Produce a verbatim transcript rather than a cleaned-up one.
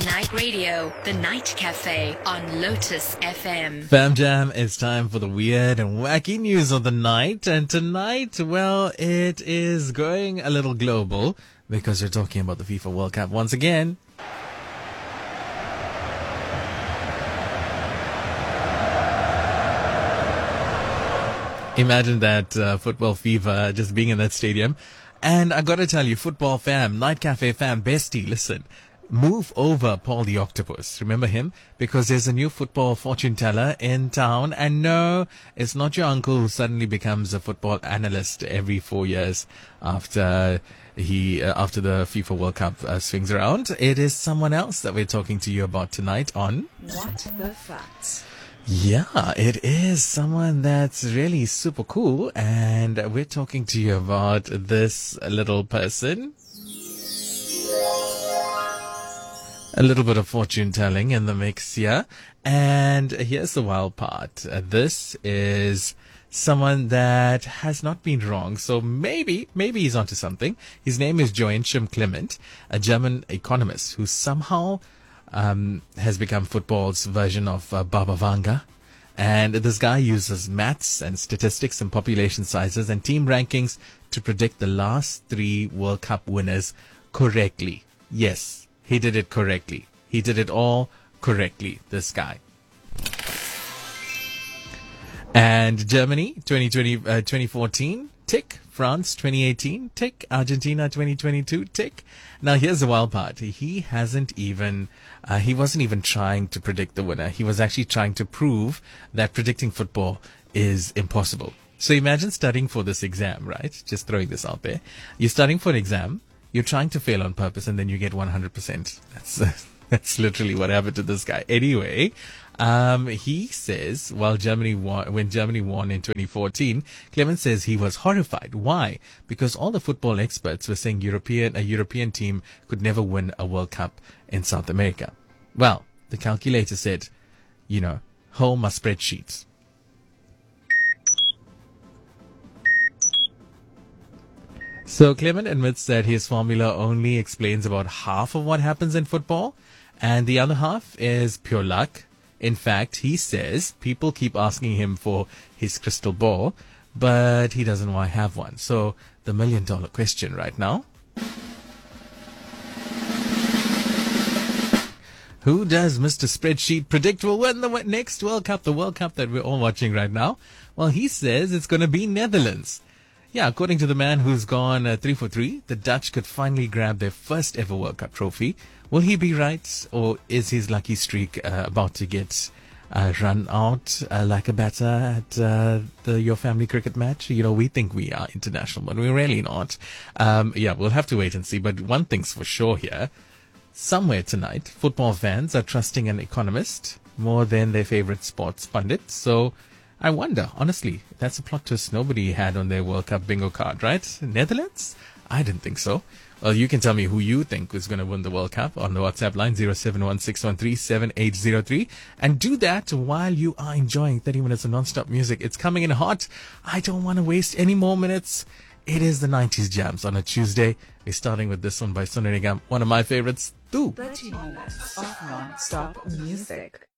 Night Radio, The Night Cafe on Lotus F M. Fam Jam, it's time for the weird and wacky news of the night. And tonight, well, it is going a little global because we're talking about the FIFA World Cup once again. Imagine that uh, football fever just being in that stadium. And I got to tell you, football fam, Night Cafe fam, bestie, listen. Move over Paul the Octopus. Remember him? Because there's a new football fortune teller in town. And no, it's not your uncle who suddenly becomes a football analyst every four years after he uh, after the FIFA World Cup uh, swings around. It is someone else that we're talking to you about tonight on What the Facts. Yeah, it is someone that's really super cool. And we're talking to you about this little person. A little bit of fortune telling in the mix here. And here's the wild part. Uh, this is someone that has not been wrong. So maybe, maybe he's onto something. His name is Joachim Clement, a German economist who somehow um, has become football's version of uh, Baba Vanga. And this guy uses maths and statistics and population sizes and team rankings to predict the last three World Cup winners correctly. Yes. He did it correctly. He did it all correctly, this guy. And Germany, twenty twenty, uh, twenty fourteen, tick. France, twenty eighteen, tick. Argentina, twenty twenty-two, tick. Now, here's the wild part. He hasn't even, uh, he wasn't even trying to predict the winner. He was actually trying to prove that predicting football is impossible. So imagine studying for this exam, right? Just throwing this out there. You're studying for an exam. You're trying to fail on purpose and then you get one hundred percent. That's, uh, that's literally what happened to this guy. Anyway, um, he says, while Germany won, when Germany won in twenty fourteen, Clement says he was horrified. Why? Because all the football experts were saying European, a European team could never win a World Cup in South America. Well, the calculator said, you know, home are spreadsheets. So Clement admits that his formula only explains about half of what happens in football, and the other half is pure luck. In fact, he says people keep asking him for his crystal ball, but he doesn't want to have one. So the million dollar question right now. Who does Mister Spreadsheet predict will win the next World Cup, the World Cup that we're all watching right now? Well, he says it's going to be Netherlands. Yeah, according to the man who's gone uh, three for three, the Dutch could finally grab their first ever World Cup trophy. Will he be right, or is his lucky streak uh, about to get uh, run out uh, like a batter at uh, the Your Family cricket match? You know, we think we are international, but we're really not. Um, yeah, we'll have to wait and see. But one thing's for sure here. Somewhere tonight, football fans are trusting an economist more than their favorite sports pundit. So I wonder, honestly, that's a plot twist nobody had on their World Cup bingo card, right? Netherlands? I didn't think so. Well, you can tell me who you think is going to win the World Cup on the WhatsApp line zero seven one six one three seven eight zero three. And do that while you are enjoying thirty minutes of non-stop music. It's coming in hot. I don't want to waste any more minutes. It is the nineties jams on a Tuesday. We're starting with this one by Sonu Nigam, one of my favorites, too. thirty minutes of non-stop music.